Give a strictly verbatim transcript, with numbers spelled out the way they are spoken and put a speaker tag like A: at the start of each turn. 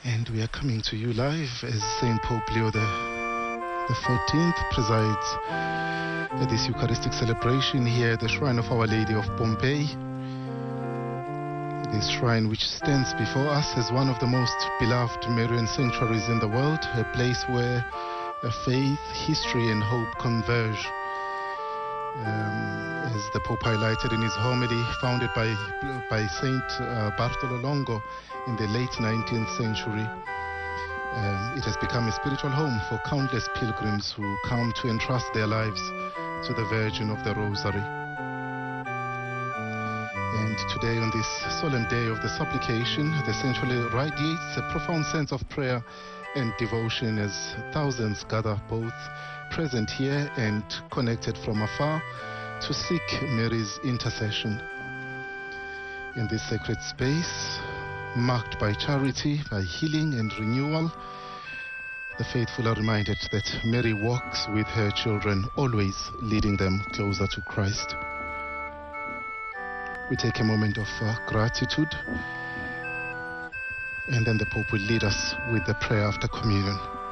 A: And we are coming to you live as Saint Pope Leo the, the fourteenth presides at this Eucharistic celebration here at the Shrine of Our Lady of Pompeii. This shrine which stands before us as one of the most beloved Marian sanctuaries in the world, a place where a faith, history and hope converge. Um, as the Pope highlighted in his homily, founded by, by Saint uh, Bartolo Longo in the late nineteenth century, um, it has become a spiritual home for countless pilgrims who come to entrust their lives to the Virgin of the Rosary. And today, on this solemn day of the supplication, the sanctuary radiates a profound sense of prayer and devotion as thousands gather, both present here and connected from afar, to seek Mary's intercession. In this sacred space, marked by charity, by healing and renewal, the faithful are reminded that Mary walks with her children, always leading them closer to Christ. We take a moment of uh, gratitude, and then the Pope will lead us with the prayer after communion.